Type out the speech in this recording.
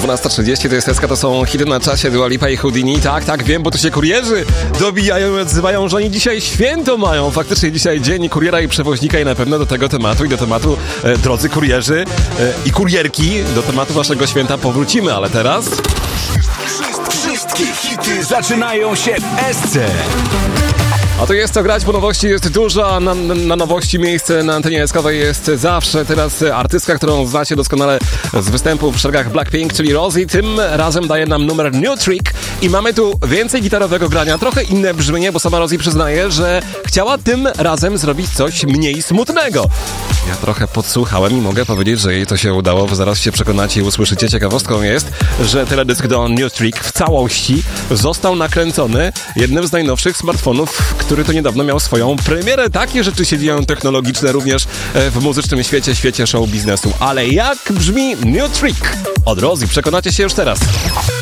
12:30 to jest Eska, to są hity na czasie Dua Lipa i Houdini. Tak, wiem, bo tu się kurierzy dobijają i odzywają, że oni dzisiaj święto mają. Faktycznie dzisiaj dzień kuriera i przewoźnika i na pewno do tego tematu i do tematu, drodzy kurierzy i kurierki, do tematu waszego święta powrócimy, ale teraz... Wszystkie hity zaczynają się w Esce. A to jest co grać, bo nowości jest dużo, a na nowości miejsce na antenie eskowej jest zawsze. Teraz artystka, którą znacie doskonale z występu w szeregach Blackpink, czyli Rosie. Tym razem daje nam numer New Trick i mamy tu więcej gitarowego grania, trochę inne brzmienie, bo sama Rosie przyznaje, że chciała tym razem zrobić coś mniej smutnego. Ja trochę podsłuchałem i mogę powiedzieć, że jej to się udało, bo zaraz się przekonacie i usłyszycie. Ciekawostką jest, że teledysk do New Trick w całości został nakręcony jednym z najnowszych smartfonów, który to niedawno miał swoją premierę. Takie rzeczy się dzieją technologiczne również w muzycznym świecie show biznesu. Ale jak brzmi New Trick od Rosie? Przekonacie się już teraz.